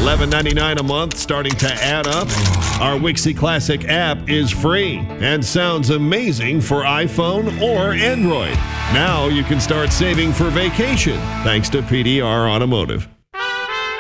$11.99 a month, starting to add up. Our Wixie Classic app is free and sounds amazing for iPhone or Android. Now you can start saving for vacation thanks to PDR Automotive.